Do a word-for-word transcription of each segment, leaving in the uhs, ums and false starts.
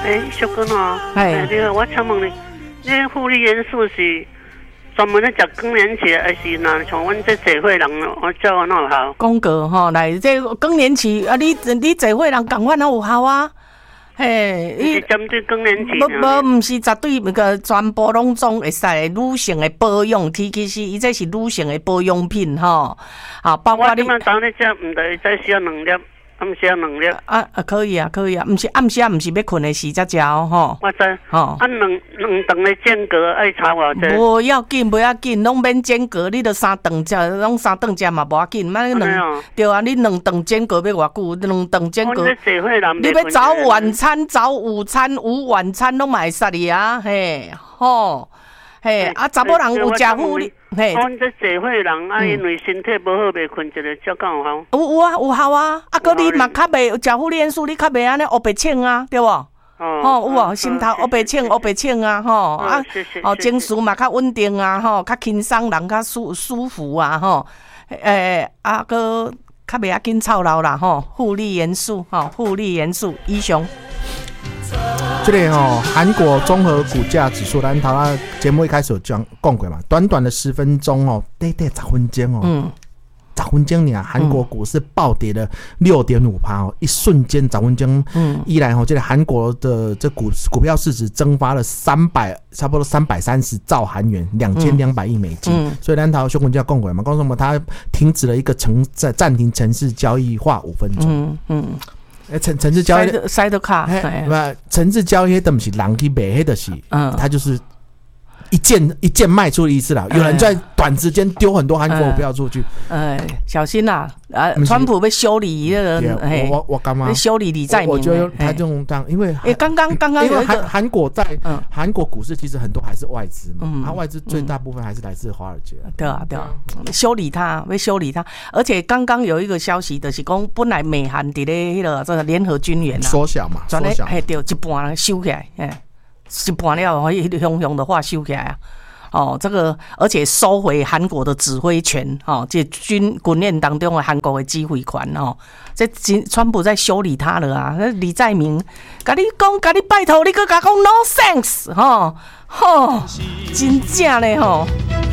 哎，小哥喏， 哎， 你我请问你，你护理元素是专门咧食更年期，还是那像阮这社会人，我照我哪有效？ 讲过吼，来这更年期啊，你你社会人共款哪有效啊？嘿， 伊是针对更年期。 无无，毋是绝对那个全部拢总会使的女性的保养，其其实伊这是女性的保养品吼，啊，包括你。 我今仔早咧食，毋得再需要两粒，暗时要两粒。 啊啊，可以啊，可以啊，毋是暗时毋是要困的时才食哦，吼。 我知。吼。啊，两两顿的间隔爱差偌济。 无要紧，无要紧，拢免间隔，你着三顿食，拢三顿食嘛无要紧，莫两对啊，你两顿间隔要偌久？两顿间隔。你要早晚餐、早午餐、午晚餐拢嘛会使哩啊，嘿，吼。嘿，啊，查某人有食护理，嘿， 阮这社会人啊，因为身体无好，袂困一个，照敢有效？ 有有啊，有效啊，啊，搁你嘛较袂食护理元素，你较袂安尼黑白请啊，对无？哦，有哦，心头黑白请，黑白请啊，吼，啊，哦，情绪嘛较稳定啊，吼，较轻松，人较舒舒服啊，吼，诶，啊，搁较袂啊紧操劳啦，吼，护理元素，吼，护理元素，以上。 这里哦，韩国综合股价指数，咱头啊节目一开始有讲讲过嘛，短短的十分钟哦，短短十分钟哦，嗯，十分钟呢，韩国股市暴跌了六点五趴哦，一瞬间十分钟，嗯，依然哦，这个韩国的这股股票市值蒸发了三百，差不多三百三十兆韩元，两千两百亿美金，嗯，所以咱头小股价讲过嘛，讲什么？它停止了一个城暂暂停城市交易化五分钟，嗯嗯。诶，城城市交易塞的卡， 不，城市交易的不是人去买，迄的是，嗯，它就是一键一键卖出的意思啦。有人在短时间丢很多韩国股票出去， 哎，小心啦！啊，川普被修理那个， 哎，我我干嘛？ 修理李在明， 我觉得他这种这样，因为哎，刚刚刚刚因为韩韩国在韩国股市其实很多还是外资嘛，它外资最大部分还是来自华尔街。 对啊，对啊，修理他，被修理他，而且刚刚有一个消息，就是讲本来美韩伫咧迄个这个联合军援啊， 缩小嘛，缩小， 嘿，对，一半收起来，哎，一半了，可以雄雄的话收起来啊。哦，这个而且收回韩国的指挥权，哦，这军军演当中的韩国的指挥权，哦，这川普在修理他了啊！李在明，甲你讲，甲你拜托，你搁甲讲 no thanks， 吼吼，真正嘞吼。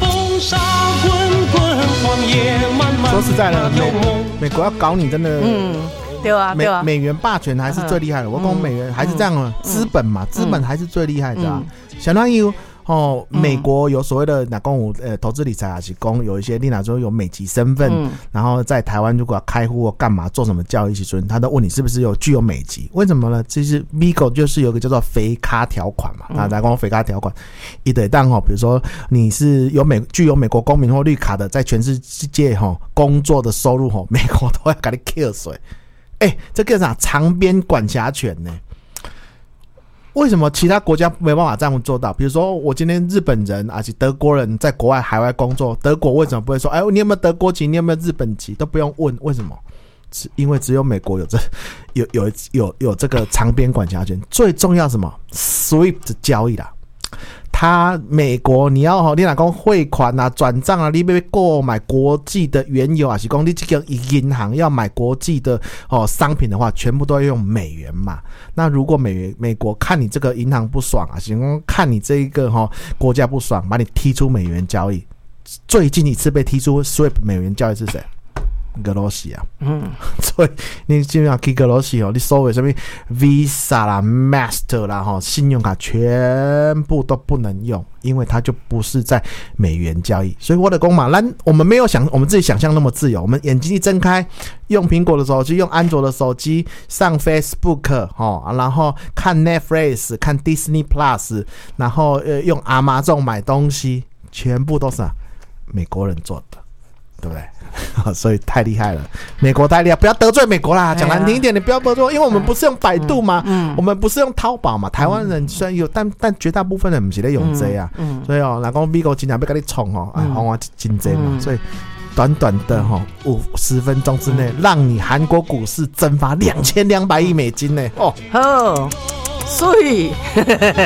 说实在的，美美国要搞你真的， 嗯，对啊，对啊， 美元霸权还是最厉害的。我讲美元还是这样啊，资本嘛，资本还是最厉害的啊，相当于。哦，美国有所谓的哪公呃投资理财还是公有一些你哪说有美籍身份，嗯、然后在台湾如果要开户或干嘛做什么交易其实他都问你是不是有具有美籍？为什么呢？其实 M I G O 就是有一个叫做肥咖条款嘛，大家讲肥咖条款，一得当哈，比如说你是有美具有美国公民或绿卡的，在全世界哈工作的收入哈，美国都要给你 kill 水，哎、欸，这个啥长边管辖权呢？为什么其他国家没办法这样做到？比如说，我今天日本人还是德国人在国外海外工作，德国为什么不会说，哎，你有没有德国籍？你有没有日本籍？都不用问，为什么？因为只有美国有这有有有有这个长边管辖权。最重要什么 ？S W I F T 交易啦。他美国你要你若讲汇款啊、转账啊，你要购买国际的原油啊，是讲你这个银行要买国际的哦商品的话，全部都要用美元嘛。那如果美元美国看你这个银行不爽啊，是讲看你这一个哈、哦、国家不爽，把你踢出美元交易。最近一次被踢出 S W I F T 美元交易是谁？俄罗斯啊，嗯，所以你基本上去俄罗斯哦，你所谓什么 Visa 啦、Master 啦、哈信用卡全部都不能用，因为它就不是在美元交易。所以我的公嘛，咱我们没有想我们自己想象那么自由。我们眼睛一睁开，用苹果的手机，用安卓的手机，上 Facebook 哈，然后看 Netflix、看 Disney Plus， 然后呃用 Amazon 买东西，全部都是、啊、美国人做的。对不对？所以太厉害了，美国太厉害，不要得罪美国啦。讲难听一点，你不要得罪，因为我们不是用百度嘛，嗯嗯、我们不是用淘宝嘛。台湾人虽然有，但但绝大部分人不是在用这啊。嗯嗯、所以哦，那讲美国经常要跟你冲哦，哎，红啊竞争嘛。嗯、所以短短的哈五十分钟之内，让你韩国股市蒸发两千两百亿美金呢。哦， 好，所以。